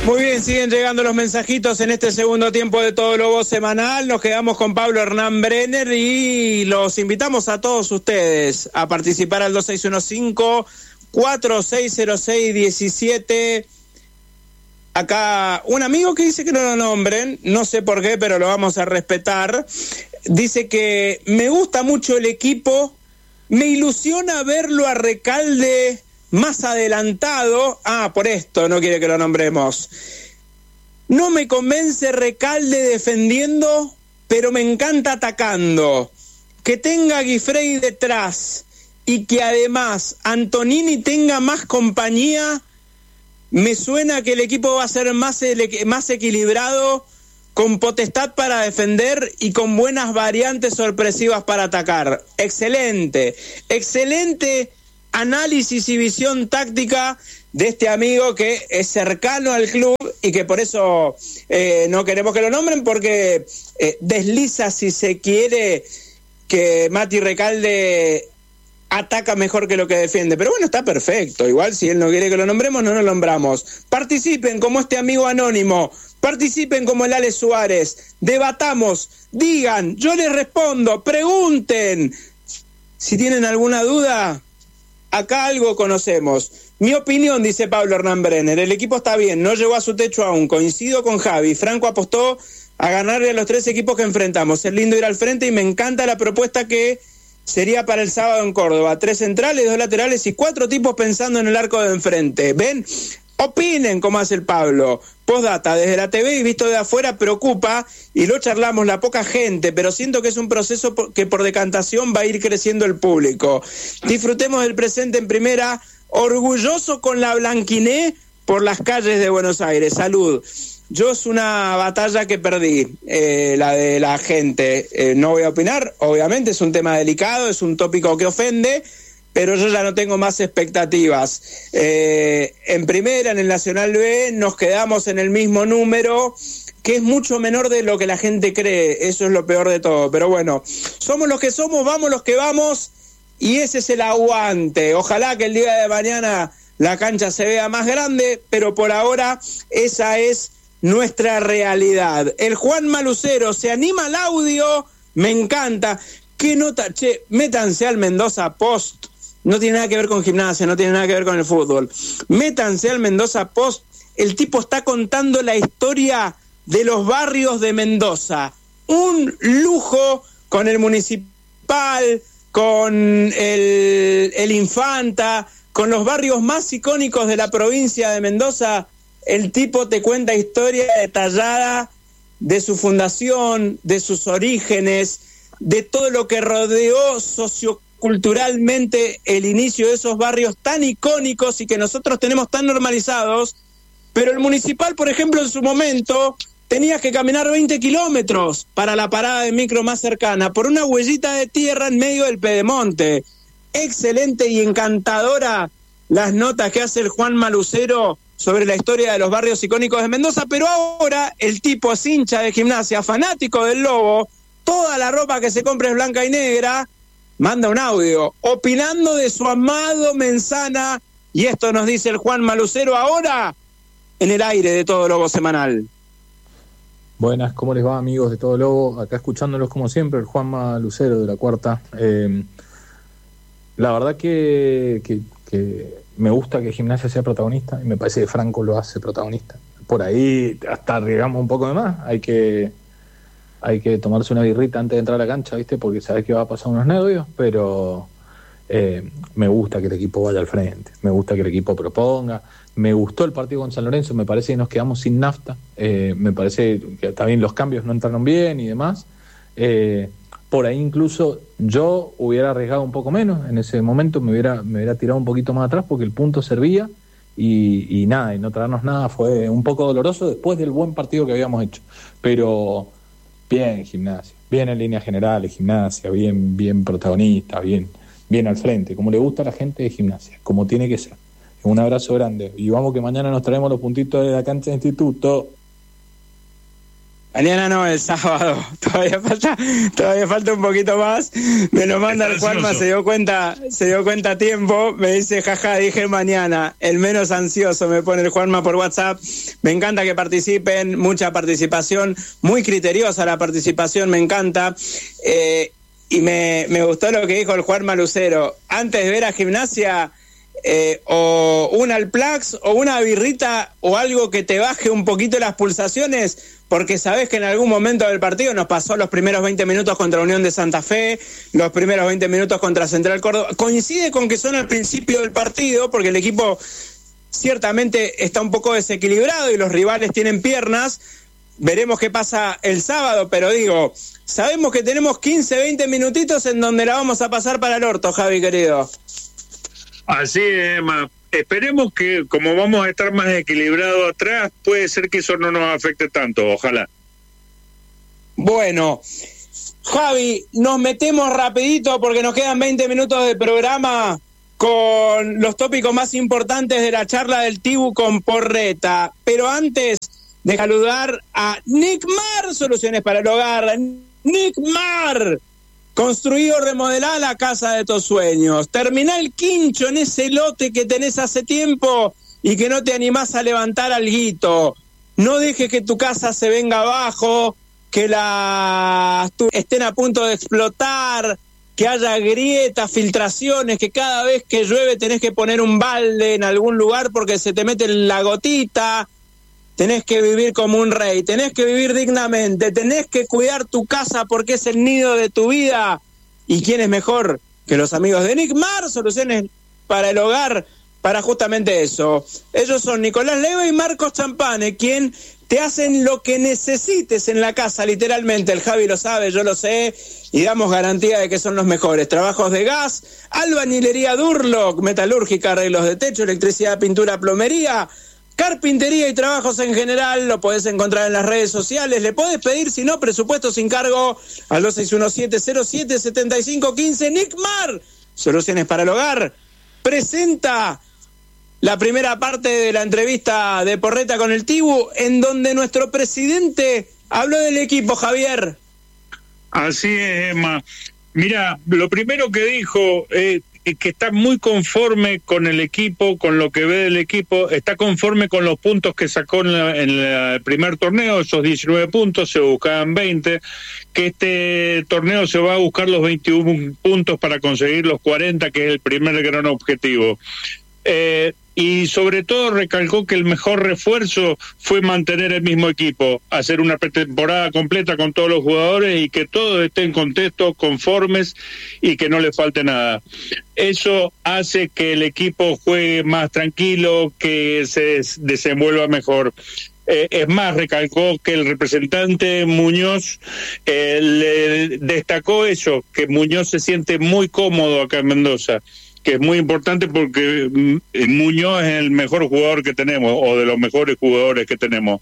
Muy bien, siguen llegando los mensajitos en este segundo tiempo de Todo Lobo Semanal. Nos quedamos con Pablo Hernán Brenner y los invitamos a todos ustedes a participar al 2615-460617. Acá un amigo que dice que no lo nombren, no sé por qué, pero lo vamos a respetar. Dice que me gusta mucho el equipo, me ilusiona verlo a Recalde más adelantado. Por esto no quiere que lo nombremos. No me convence Recalde defendiendo, pero me encanta atacando. Que tenga a Guifrey detrás y que además Antonini tenga más compañía, me suena que el equipo va a ser más equilibrado, con potestad para defender y con buenas variantes sorpresivas para atacar. Excelente análisis y visión táctica de este amigo que es cercano al club y que por eso no queremos que lo nombren, porque desliza, si se quiere, que Mati Recalde ataca mejor que lo que defiende. Pero bueno, está perfecto. Igual, si él no quiere que lo nombremos, no lo nombramos. Participen como este amigo anónimo, participen como el Ale Suárez, debatamos, digan, yo les respondo, pregunten. Si tienen alguna duda, acá algo conocemos. Mi opinión, dice Pablo Hernán Brenner, el equipo está bien, no llegó a su techo aún, coincido con Javi. Franco apostó a ganarle a los 3 equipos que enfrentamos. Es lindo ir al frente y me encanta la propuesta que sería para el sábado en Córdoba. 3 centrales, 2 laterales y 4 tipos pensando en el arco de enfrente. ¿Ven? Opinen como hace el Pablo. Postdata, desde la TV y visto de afuera preocupa, y lo charlamos, la poca gente, pero siento que es un proceso que por decantación va a ir creciendo el público. Disfrutemos del presente en primera, orgulloso con la blanquiné por las calles de Buenos Aires. Salud. Yo es una batalla que perdí, la de la gente. No voy a opinar, obviamente es un tema delicado, es un tópico que ofende, pero yo ya no tengo más expectativas. En primera, en el Nacional B, nos quedamos en el mismo número, que es mucho menor de lo que la gente cree. Eso es lo peor de todo. Pero bueno, somos los que somos, vamos los que vamos, y ese es el aguante. Ojalá que el día de mañana la cancha se vea más grande, pero por ahora esa es nuestra realidad. El Juan Malucero, se anima al audio, me encanta. ¿Qué nota? Che, métanse al Mendoza Post. No tiene nada que ver con Gimnasia, no tiene nada que ver con el fútbol. Métanse al Mendoza Post. El tipo está contando la historia de los barrios de Mendoza. Un lujo, con el Municipal, con el Infanta, con los barrios más icónicos de la provincia de Mendoza. El tipo te cuenta historia detallada de su fundación, de sus orígenes, de todo lo que rodeó socioculturalmente el inicio de esos barrios tan icónicos y que nosotros tenemos tan normalizados. Pero el Municipal, por ejemplo, en su momento tenías que caminar 20 kilómetros para la parada de micro más cercana por una huellita de tierra en medio del pedemonte. Excelente y encantadora las notas que hace el Juan Malucero sobre la historia de los barrios icónicos de Mendoza, pero ahora el tipo es hincha de Gimnasia, fanático del Lobo, toda la ropa que se compra es blanca y negra, manda un audio opinando de su amado Menzana, y esto nos dice el Juan Malucero ahora en el aire de Todo Lobo Semanal. Buenas, ¿cómo les va, amigos de Todo Lobo? Acá escuchándolos como siempre, el Juan Malucero de La Cuarta. La verdad que me gusta que Gimnasia sea protagonista y me parece que Franco lo hace protagonista. Por ahí hasta arriesgamos un poco de más. Hay que tomarse una birrita antes de entrar a la cancha, ¿viste? Porque sabes que va a pasar unos nervios, pero me gusta que el equipo vaya al frente, me gusta que el equipo proponga. Me gustó el partido con San Lorenzo, me parece que nos quedamos sin nafta, me parece que también los cambios no entraron bien y demás. Por ahí incluso yo hubiera arriesgado un poco menos en ese momento, me hubiera tirado un poquito más atrás porque el punto servía y nada, y no traernos nada fue un poco doloroso después del buen partido que habíamos hecho. Pero bien Gimnasia, bien en líneas generales Gimnasia, bien protagonista, bien al frente, como le gusta a la gente de Gimnasia, como tiene que ser. Un abrazo grande y vamos que mañana nos traemos los puntitos de la cancha de Instituto. Mañana no, el sábado. Todavía falta un poquito más. Me lo manda el Juanma, se dio cuenta a tiempo. Me dice, jaja, dije mañana. El menos ansioso, me pone el Juanma por WhatsApp. Me encanta que participen, mucha participación, muy criteriosa la participación, me encanta. Y me gustó lo que dijo el Juanma Lucero. Antes de ver a Gimnasia, o un Alplax o una birrita o algo que te baje un poquito las pulsaciones, porque sabés que en algún momento del partido nos pasó los primeros 20 minutos contra Unión de Santa Fe, los primeros 20 minutos contra Central Córdoba. Coincide con que son al principio del partido, porque el equipo ciertamente está un poco desequilibrado y los rivales tienen piernas. Veremos qué pasa el sábado, pero digo, sabemos que tenemos 15, 20 minutitos en donde la vamos a pasar para el orto, Javi, querido. Así es, Emma. Esperemos que, como vamos a estar más equilibrados atrás, puede ser que eso no nos afecte tanto, ojalá. Bueno, Javi, nos metemos rapidito porque nos quedan 20 minutos de programa con los tópicos más importantes de la charla del Tibu con Porreta. Pero antes de saludar a Nicmar, Soluciones para el Hogar. Nicmar, construido, remodelá la casa de tus sueños. Terminá el quincho en ese lote que tenés hace tiempo y que no te animás a levantar alguito. No dejes que tu casa se venga abajo, que las estén a punto de explotar, que haya grietas, filtraciones, que cada vez que llueve tenés que poner un balde en algún lugar porque se te mete la gotita. Tenés que vivir como un rey, tenés que vivir dignamente, tenés que cuidar tu casa porque es el nido de tu vida. ¿Y quién es mejor que los amigos de Nicmar? Soluciones para el hogar, para justamente eso. Ellos son Nicolás Leiva y Marcos Champane, quien te hacen lo que necesites en la casa, literalmente. El Javi lo sabe, yo lo sé, y damos garantía de que son los mejores. Trabajos de gas, albañilería Durlock, metalúrgica, arreglos de techo, electricidad, pintura, plomería, carpintería y trabajos en general. Lo podés encontrar en las redes sociales. Le podés pedir, si no, presupuesto sin cargo al 2617-077515. Nicmar, Soluciones para el Hogar, presenta la primera parte de la entrevista de Porreta con el Tibu, en donde nuestro presidente habló del equipo, Javier. Así es, Emma. Mira, lo primero que dijo que está muy conforme con el equipo, con lo que ve del equipo, está conforme con los puntos que sacó en el primer torneo, esos 19 puntos, se buscaban 20, que este torneo se va a buscar los 21 puntos para conseguir los 40, que es el primer gran objetivo. Y sobre todo recalcó que el mejor refuerzo fue mantener el mismo equipo, hacer una pretemporada completa con todos los jugadores y que todos estén contentos, conformes y que no les falte nada. Eso hace que el equipo juegue más tranquilo, que se desenvuelva mejor. Es más, recalcó que el representante Muñoz le destacó eso, que Muñoz se siente muy cómodo acá en Mendoza, que es muy importante porque Muñoz es el mejor jugador que tenemos, o de los mejores jugadores que tenemos.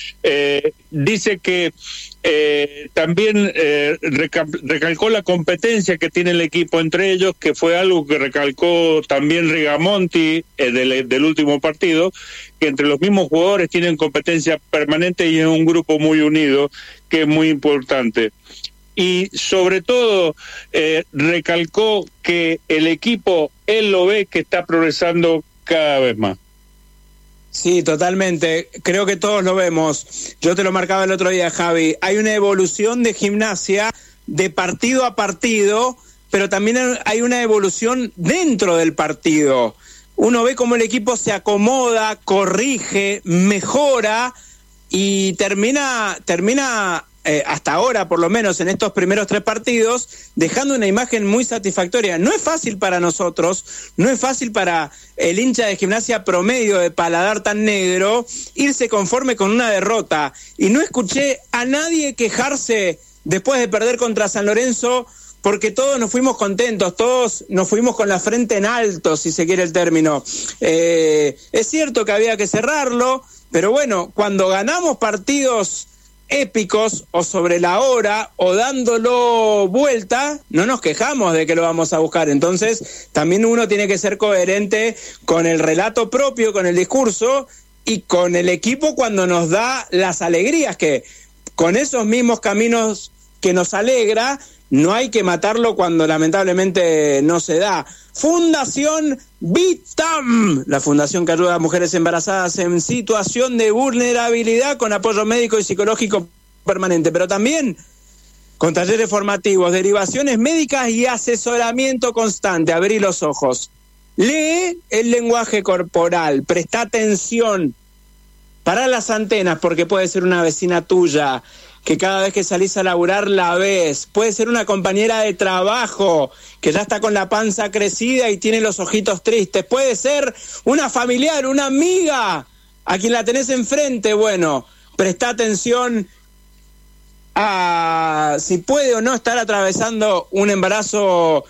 Dice que también recalcó la competencia que tiene el equipo entre ellos, que fue algo que recalcó también Rigamonti del último partido, que entre los mismos jugadores tienen competencia permanente y es un grupo muy unido, que es muy importante. Y sobre todo recalcó que el equipo, él lo ve que está progresando cada vez más. Sí, totalmente. Creo que todos lo vemos. Yo te lo marcaba el otro día, Javi. Hay una evolución de Gimnasia de partido a partido, pero también hay una evolución dentro del partido. Uno ve cómo el equipo se acomoda, corrige, mejora y termina hasta ahora, por lo menos en estos primeros 3 partidos, dejando una imagen muy satisfactoria. No es fácil para nosotros, no es fácil para el hincha de Gimnasia promedio de paladar tan negro irse conforme con una derrota. Y no escuché a nadie quejarse después de perder contra San Lorenzo, porque todos nos fuimos contentos, todos nos fuimos con la frente en alto, si se quiere el término. Es cierto que había que cerrarlo, pero bueno, cuando ganamos partidos épicos o sobre la hora o dándolo vuelta, no nos quejamos de que lo vamos a buscar. Entonces también uno tiene que ser coherente con el relato propio, con el discurso y con el equipo cuando nos da las alegrías, que con esos mismos caminos que nos alegra, no hay que matarlo cuando lamentablemente no se da. Fundación Vitam, la fundación que ayuda a mujeres embarazadas en situación de vulnerabilidad con apoyo médico y psicológico permanente, pero también con talleres formativos, derivaciones médicas y asesoramiento constante. Abrí los ojos. Lee el lenguaje corporal, presta atención, para las antenas, porque puede ser una vecina tuya, que cada vez que salís a laburar la ves, puede ser una compañera de trabajo, que ya está con la panza crecida y tiene los ojitos tristes, puede ser una familiar, una amiga, a quien la tenés enfrente. Bueno, presta atención a si puede o no estar atravesando un embarazo